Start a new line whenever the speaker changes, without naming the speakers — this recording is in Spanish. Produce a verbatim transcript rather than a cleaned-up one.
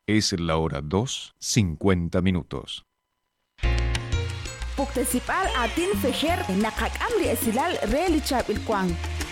Es la hora dos, cincuenta minutos.
Puktesipal atin fejer nakak amri esilal relichab ilkwang.